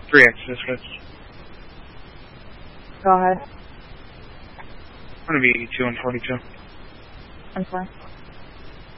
3 access, guys. Go ahead. I'm going to be 2 and 42. I'm sorry.